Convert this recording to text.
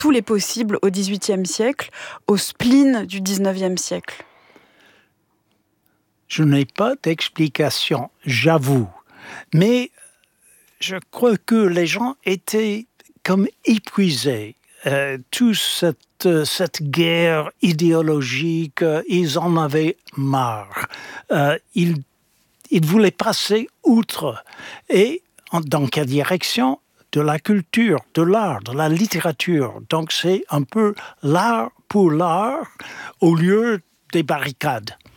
tous les possibles au XVIIIe siècle, au spleen du XIXe siècle? Je n'ai pas d'explication, j'avoue. Mais je crois que les gens étaient comme épuisés. Toute cette guerre idéologique, ils en avaient marre. Ils voulaient passer outre. Et dans quelle direction? De la culture, de l'art, de la littérature. Donc c'est un peu l'art pour l'art au lieu des barricades.